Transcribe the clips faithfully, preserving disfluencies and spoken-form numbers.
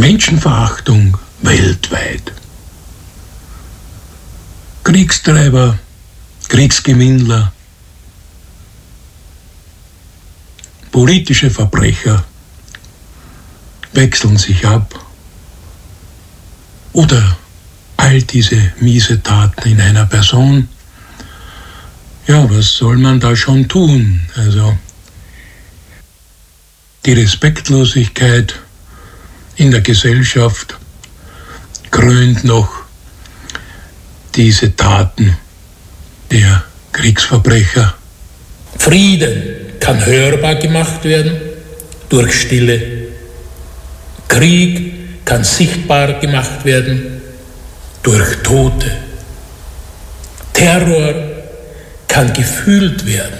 Menschenverachtung weltweit. Kriegstreiber, Kriegsgewinnler, politische Verbrecher wechseln sich ab oder all diese miese Taten in einer Person. Ja, was soll man da schon tun? Also die Respektlosigkeit in der Gesellschaft krönt noch diese Taten der Kriegsverbrecher. Frieden kann hörbar gemacht werden durch Stille. Krieg kann sichtbar gemacht werden durch Tote. Terror kann gefühlt werden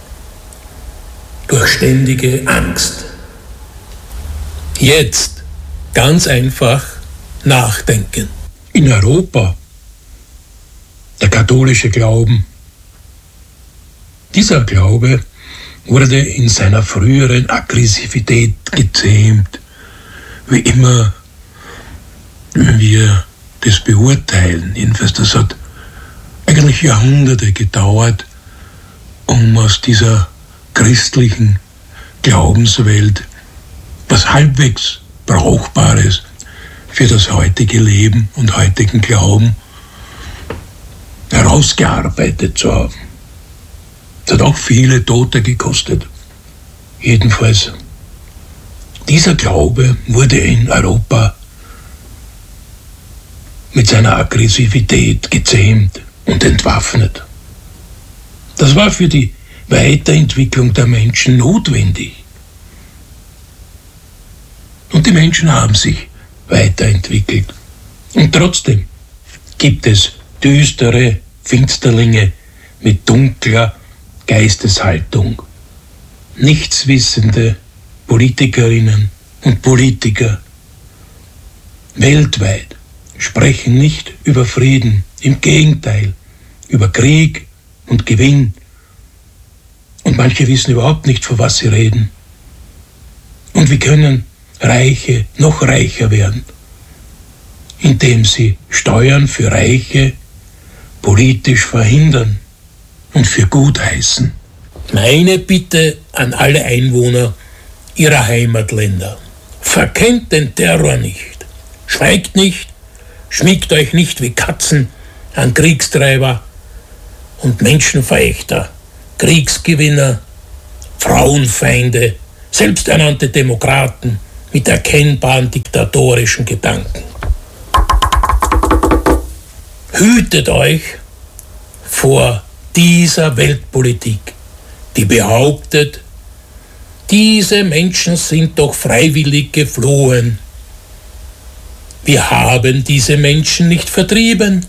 durch ständige Angst. Jetzt ganz einfach nachdenken. In Europa der katholische Glauben. Dieser Glaube wurde in seiner früheren Aggressivität gezähmt. Wie immer, wenn wir das beurteilen, jedenfalls das hat eigentlich Jahrhunderte gedauert, um aus dieser christlichen Glaubenswelt was halbwegs Brauchbares für das heutige Leben und heutigen Glauben herausgearbeitet zu haben. Das hat auch viele Tote gekostet. Jedenfalls, dieser Glaube wurde in Europa mit seiner Aggressivität gezähmt und entwaffnet. Das war für die Weiterentwicklung der Menschen notwendig. Und die Menschen haben sich weiterentwickelt. Und trotzdem gibt es düstere Finsterlinge mit dunkler Geisteshaltung. Nichtswissende Politikerinnen und Politiker weltweit sprechen nicht über Frieden, im Gegenteil, über Krieg und Gewinn. Und manche wissen überhaupt nicht, von was sie reden. Und wie können Reiche noch reicher werden, indem sie Steuern für Reiche politisch verhindern und für gut heißen. Meine Bitte an alle Einwohner ihrer Heimatländer: Verkennt den Terror nicht, schweigt nicht, schmiegt euch nicht wie Katzen an Kriegstreiber und Menschenverächter, Kriegsgewinner, Frauenfeinde, selbsternannte Demokraten mit erkennbaren diktatorischen Gedanken. Hütet euch vor dieser Weltpolitik, die behauptet, diese Menschen sind doch freiwillig geflohen. Wir haben diese Menschen nicht vertrieben.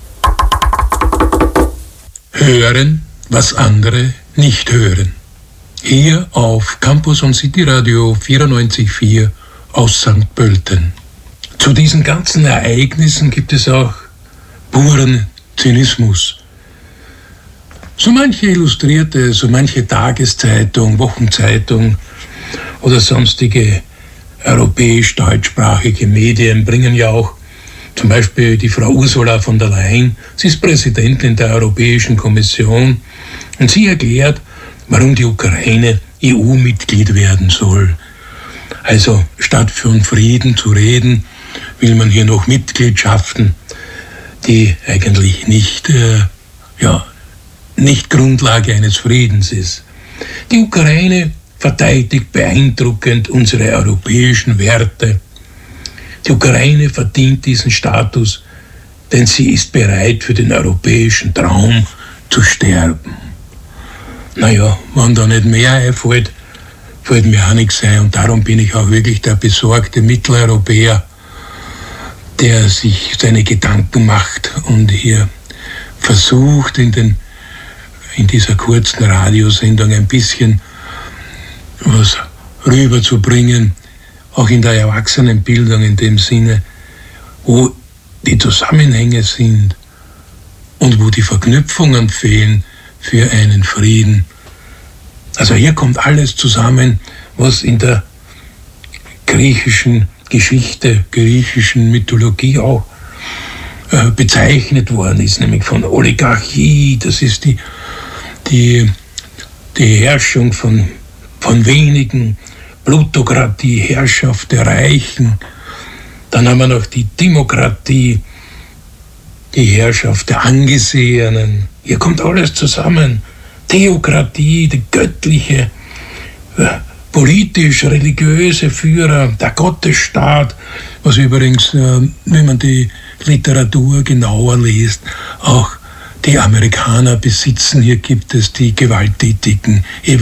Hören, was andere nicht hören. Hier auf Campus und City Radio vierundneunzig Komma vier aus Sankt Pölten. Zu diesen ganzen Ereignissen gibt es auch puren Zynismus. So manche Illustrierte, so manche Tageszeitung, Wochenzeitung oder sonstige europäisch-deutschsprachige Medien bringen ja auch zum Beispiel die Frau Ursula von der Leyen. Sie ist Präsidentin der Europäischen Kommission und sie erklärt, warum die Ukraine E U-Mitglied werden soll. Also statt von Frieden zu reden, will man hier noch Mitgliedschaften, die eigentlich nicht, äh, ja, nicht Grundlage eines Friedens ist. Die Ukraine verteidigt beeindruckend unsere europäischen Werte. Die Ukraine verdient diesen Status, denn sie ist bereit, für den europäischen Traum zu sterben. Naja, wenn da nicht mehr einfällt, fällt mir auch nichts ein. Und darum bin ich auch wirklich der besorgte Mitteleuropäer, der sich seine Gedanken macht und hier versucht, in, den, in dieser kurzen Radiosendung ein bisschen was rüberzubringen, auch in der Erwachsenenbildung in dem Sinne, wo die Zusammenhänge sind und wo die Verknüpfungen fehlen für einen Frieden. Also hier kommt alles zusammen, was in der griechischen Geschichte, griechischen Mythologie auch äh, bezeichnet worden ist, nämlich von Oligarchie. Das ist die, die, die Herrschung von, von wenigen, Plutokratie, Herrschaft der Reichen. Dann haben wir noch die Demokratie, die Herrschaft der Angesehenen. Hier kommt alles zusammen. Theokratie, die göttliche, äh, politisch-religiöse Führer, der Gottesstaat, was übrigens, äh, wenn man die Literatur genauer liest, auch die Amerikaner besitzen. Hier gibt es die gewalttätigen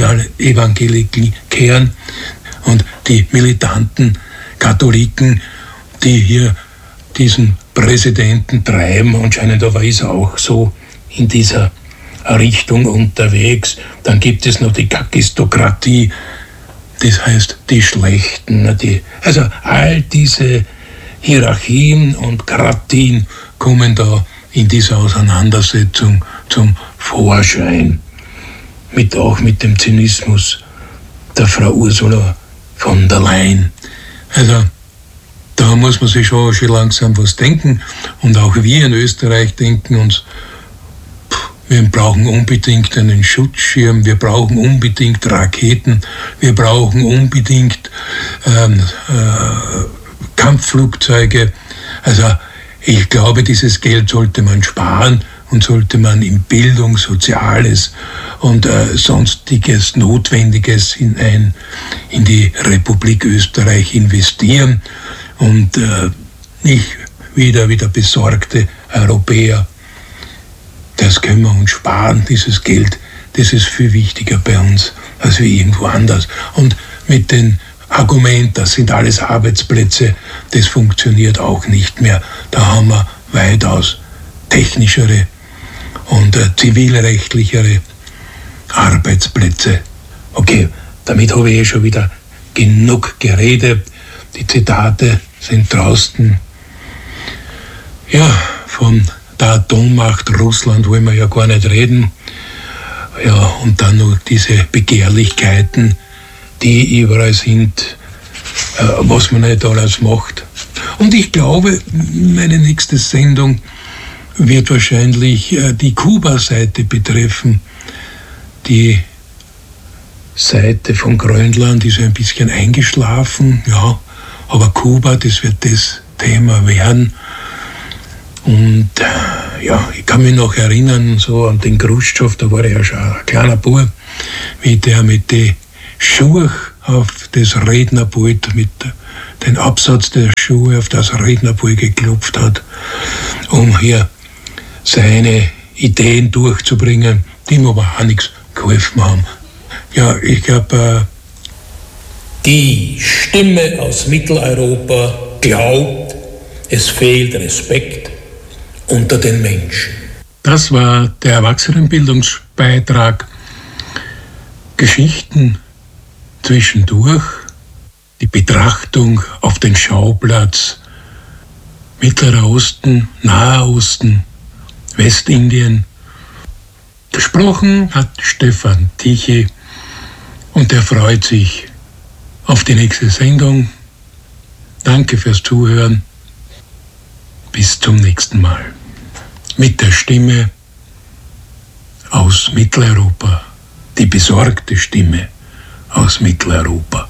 Evangelikern und die militanten Katholiken, die hier diesen Präsidenten treiben. Anscheinend aber ist er auch so in dieser Richtung unterwegs. Dann gibt es noch die Kakistokratie, das heißt die Schlechten. Die, also all diese Hierarchien und Kratien kommen da in dieser Auseinandersetzung zum Vorschein. Mit, auch mit dem Zynismus der Frau Ursula von der Leyen. Also da muss man sich schon, schon langsam was denken. Und auch wir in Österreich denken uns, pff, wir brauchen unbedingt einen Schutzschirm, wir brauchen unbedingt Raketen, wir brauchen unbedingt ähm, äh, Kampfflugzeuge. Also ich glaube, dieses Geld sollte man sparen und sollte man in Bildung, Soziales und äh, sonstiges Notwendiges in, ein, in die Republik Österreich investieren. Und äh, nicht wieder wieder besorgte Europäer. Das können wir uns sparen, dieses Geld. Das ist viel wichtiger bei uns als wie irgendwo anders. Und mit dem Argument, das sind alles Arbeitsplätze, das funktioniert auch nicht mehr. Da haben wir weitaus technischere und äh, zivilrechtlichere Arbeitsplätze. Okay, damit habe ich eh schon wieder genug geredet. Die Zitate sind draußen. Ja, von der Atommacht Russland wollen wir ja gar nicht reden. Ja, und dann noch diese Begehrlichkeiten, die überall sind, äh, was man nicht alles macht. Und ich glaube, meine nächste Sendung wird wahrscheinlich äh, die Kuba-Seite betreffen. Die Seite von Grönland ist ein bisschen eingeschlafen, ja. Aber Kuba, das wird das Thema werden. Und äh, ja, ich kann mich noch erinnern, so an den Khrushchev, da war er ja schon ein kleiner Bub, wie der mit den Schuhen auf das Rednerpult, mit dem Absatz der Schuhe auf das Rednerpult geklopft hat, um hier seine Ideen durchzubringen, die ihm aber auch nichts geholfen haben. Ja, ich glaube, äh, die Stimme aus Mitteleuropa glaubt, es fehlt Respekt unter den Menschen. Das war der Erwachsenenbildungsbeitrag. Geschichten zwischendurch, die Betrachtung auf den Schauplatz Mittlerer Osten, Naher Osten, Westindien. Gesprochen hat Stefan Tichy und er freut sich auf die nächste Sendung. Danke fürs Zuhören. Bis zum nächsten Mal. Mit der Stimme aus Mitteleuropa. Die besorgte Stimme aus Mitteleuropa.